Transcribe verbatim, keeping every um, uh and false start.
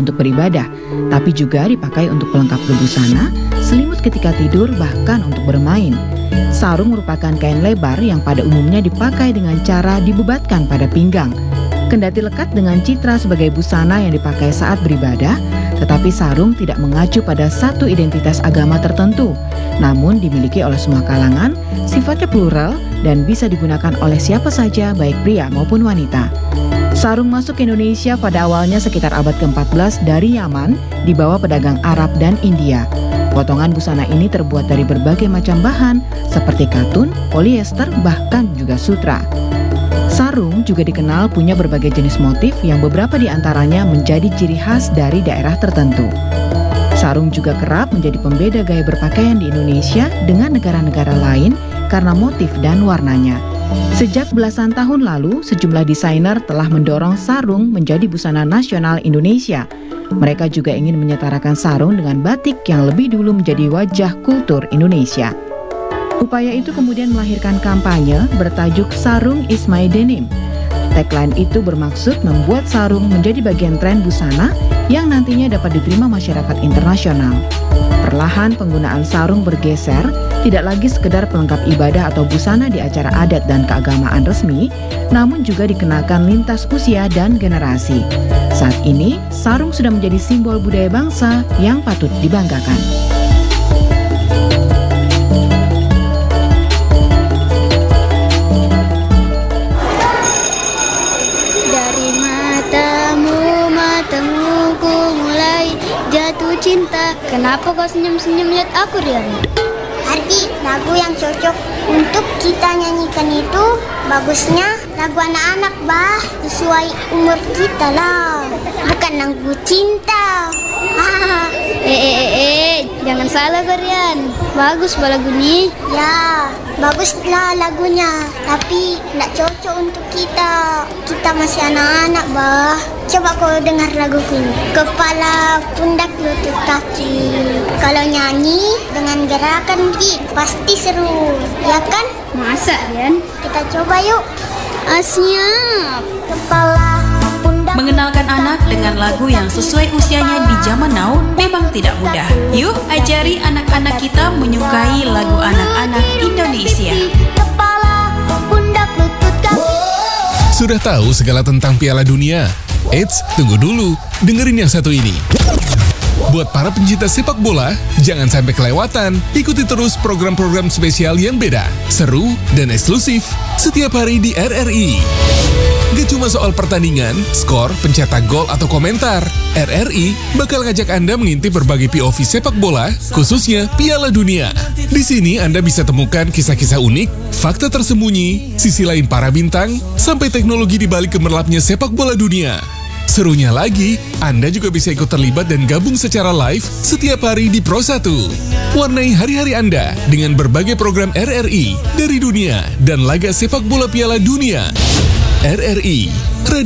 untuk beribadah, tapi juga dipakai untuk pelengkap berbusana, selimut ketika tidur, bahkan untuk bermain. Sarung merupakan kain lebar yang pada umumnya dipakai dengan cara dibebatkan pada pinggang. Kendati lekat dengan citra sebagai busana yang dipakai saat beribadah, tetapi sarung tidak mengacu pada satu identitas agama tertentu, namun dimiliki oleh semua kalangan, sifatnya plural, dan bisa digunakan oleh siapa saja, baik pria maupun wanita. Sarung masuk ke Indonesia pada awalnya sekitar abad keempat belas dari Yaman, dibawa pedagang Arab dan India. Potongan busana ini terbuat dari berbagai macam bahan, seperti katun, polyester, bahkan juga sutra. Sarung juga dikenal punya berbagai jenis motif yang beberapa di antaranya menjadi ciri khas dari daerah tertentu. Sarung juga kerap menjadi pembeda gaya berpakaian di Indonesia dengan negara-negara lain karena motif dan warnanya. Sejak belasan tahun lalu, sejumlah desainer telah mendorong sarung menjadi busana nasional Indonesia. Mereka juga ingin menyetarakan sarung dengan batik yang lebih dulu menjadi wajah kultur Indonesia. Upaya itu kemudian melahirkan kampanye bertajuk Sarung is my denim. Tagline itu bermaksud membuat sarung menjadi bagian tren busana yang nantinya dapat diterima masyarakat internasional. Perlahan penggunaan sarung bergeser, tidak lagi sekedar pelengkap ibadah atau busana di acara adat dan keagamaan resmi, namun juga dikenakan lintas usia dan generasi. Saat ini, sarung sudah menjadi simbol budaya bangsa yang patut dibanggakan. Dari matamu, matamu ku mulai jatuh cinta. Kenapa kau senyum-senyum lihat aku, Rian? Arti lagu yang cocok untuk kita nyanyikan itu bagusnya lagu anak-anak, bah, sesuai umur kita lah, bukan lagu cinta. Eh, eh, eh, eh, jangan salah, Rian. Bagus bah lagu ini. Ya, baguslah lagunya, tapi tidak cocok untuk kita. Kita masih anak-anak, bah. Coba kau dengar laguku ini. Kepala, pundak, lutut, kaki. Kalau nyanyi dengan gerakan begitu, pasti seru, ya kan? Masa, Rian? Kita coba yuk. Ah, siap. Kepala, pundak. Mengenalkan anak dengan lagu yang sesuai usianya di zaman now memang tidak mudah. Yuk ajari anak-anak kita menyukai lagu anak-anak Indonesia. Kepala, pundak, lutut, kaki. Sudah tahu segala tentang Piala Dunia? Eits, tunggu dulu, dengerin yang satu ini. Buat para pencinta sepak bola, jangan sampai kelewatan. Ikuti terus program-program spesial yang beda, seru, dan eksklusif setiap hari di R R I. Gak cuma soal pertandingan, skor, pencetak gol, atau komentar. R R I bakal ngajak Anda mengintip berbagai P O V sepak bola, khususnya Piala Dunia. Di sini Anda bisa temukan kisah-kisah unik, fakta tersembunyi, sisi lain para bintang, sampai teknologi di balik gemerlapnya sepak bola dunia. Serunya lagi, Anda juga bisa ikut terlibat dan gabung secara live setiap hari di Pro satu. Warnai hari-hari Anda dengan berbagai program R R I dari dunia dan laga sepak bola Piala Dunia. R R I